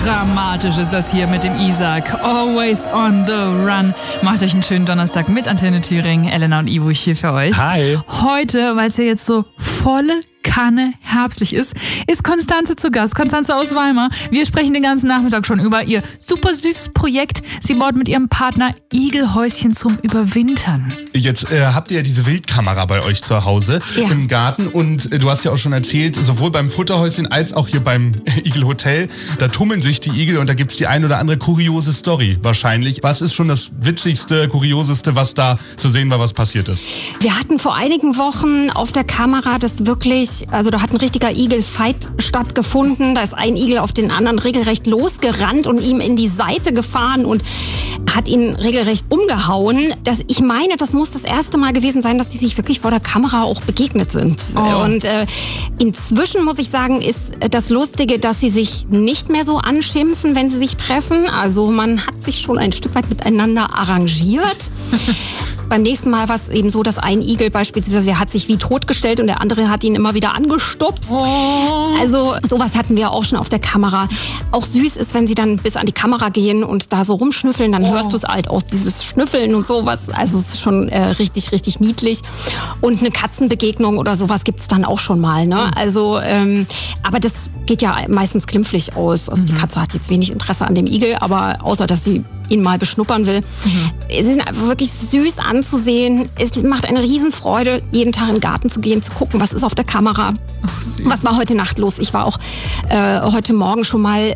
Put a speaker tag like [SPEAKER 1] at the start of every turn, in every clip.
[SPEAKER 1] dramatisch ist das hier mit dem Isaac. Always on the run. Macht euch einen schönen Donnerstag mit Antenne Thüringen. Elena und Ivo hier für euch.
[SPEAKER 2] Hi.
[SPEAKER 1] Heute, weil es ja jetzt so volle Kanne herbstlich ist Konstanze zu Gast. Konstanze aus Weimar. Wir sprechen den ganzen Nachmittag schon über ihr super süßes Projekt. Sie baut mit ihrem Partner Igelhäuschen zum Überwintern.
[SPEAKER 2] Jetzt habt ihr ja diese Wildkamera bei euch zu Hause im Garten und du hast ja auch schon erzählt, sowohl beim Futterhäuschen als auch hier beim Igelhotel, da tummeln sich die Igel und da gibt's die ein oder andere kuriose Story wahrscheinlich. Was ist schon das witzigste, kurioseste, was da zu sehen war, was passiert ist?
[SPEAKER 3] Wir hatten vor einigen Wochen auf der Kamera das wirklich, also da hat ein richtiger Igel-Fight stattgefunden. Da ist ein Igel auf den anderen regelrecht losgerannt und ihm in die Seite gefahren und hat ihn regelrecht umgehauen. Ich meine, das muss das erste Mal gewesen sein, dass die sich wirklich vor der Kamera auch begegnet sind. Oh. Und inzwischen, muss ich sagen, ist das Lustige, dass sie sich nicht mehr so anschimpfen, wenn sie sich treffen. Also man hat sich schon ein Stück weit miteinander arrangiert. Beim nächsten Mal war es eben so, dass ein Igel beispielsweise, der hat sich wie totgestellt und der andere hat ihn immer wieder angestupst. Oh. Also sowas hatten wir auch schon auf der Kamera. Auch süß ist, wenn sie dann bis an die Kamera gehen und da so rumschnüffeln, dann hörst du es halt auch, dieses Schnüffeln und sowas. Also es ist schon richtig, richtig niedlich. Und eine Katzenbegegnung oder sowas gibt es dann auch schon mal. Ne? Also, aber das geht ja meistens glimpflich aus. Also die Katze hat jetzt wenig Interesse an dem Igel, aber außer, dass sie ihn mal beschnuppern will. Sie sind einfach wirklich süß anzusehen. Es macht eine Riesenfreude, jeden Tag in den Garten zu gehen, zu gucken, was ist auf der Kamera. Was war heute Nacht los? Ich war auch heute Morgen schon mal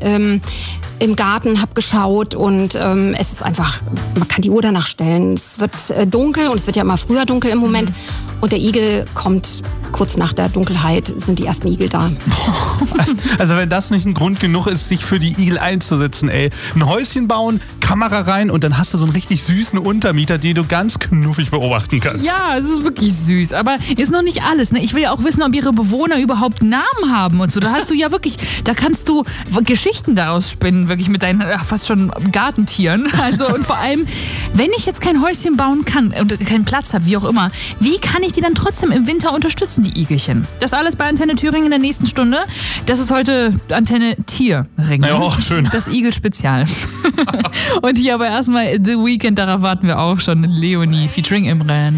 [SPEAKER 3] im Garten, habe geschaut und es ist einfach, man kann die Uhr danach stellen. Es wird dunkel und es wird ja immer früher dunkel im Moment. Und der Igel kommt kurz nach der Dunkelheit, sind die ersten Igel da.
[SPEAKER 2] Also wenn das nicht ein Grund genug ist, sich für die Igel einzusetzen, ey. Ein Häuschen bauen, Kamera rein und dann hast du so einen richtig süßen Untermieter, den du ganz knuffig beobachten kannst.
[SPEAKER 1] Ja, es ist wirklich süß, aber ist noch nicht alles. Ne? Ich will ja auch wissen, ob ihre Bewohner überhaupt Namen haben und so. Da hast du ja wirklich, da kannst du Geschichten daraus spinnen, wirklich mit deinen fast schon Gartentieren. Also und vor allem, wenn ich jetzt kein Häuschen bauen kann und keinen Platz habe, wie auch immer, wie kann ich die dann trotzdem im Winter unterstützen, die Igelchen? Das alles bei Antenne Thüringen in der nächsten Stunde. Das ist heute Antenne Tierring.
[SPEAKER 2] Ja, oh, schön.
[SPEAKER 1] Das Igel-Spezial. Und hier aber erstmal The Weeknd, darauf warten wir auch schon. Leonie featuring Imran.